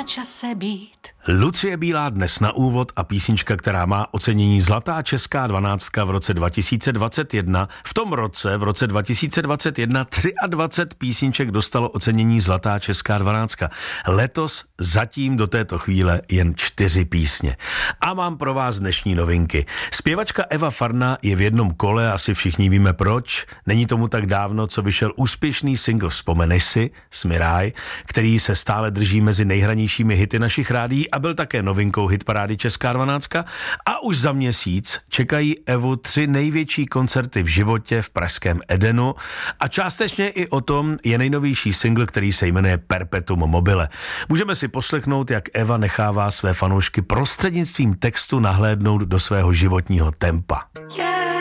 na čase být. Lucie Bílá dnes na úvod a písnička, která má ocenění Zlatá česká 12 v roce 2021. V tom roce, v roce 2021, 23 písniček dostalo ocenění Zlatá česká 12. Letos zatím do této chvíle jen 4 písně. A mám pro vás dnešní novinky. Zpěvačka Eva Farná je v jednom kole, asi všichni víme proč. Není tomu tak dávno, co vyšel úspěšný single Vzpomeneš si, Smiraj, který se stále drží mezi nejhranějšími hity našich rádií a byl také novinkou hitparády Česká 12. A už za měsíc čekají Evu 3 největší koncerty v životě v pražském Edenu a částečně i o tom je nejnovější single, který se jmenuje Perpetuum mobile. Můžeme si poslechnout, jak Eva nechává své fanoušky prostřednictvím textu nahlédnout do svého životního tempa.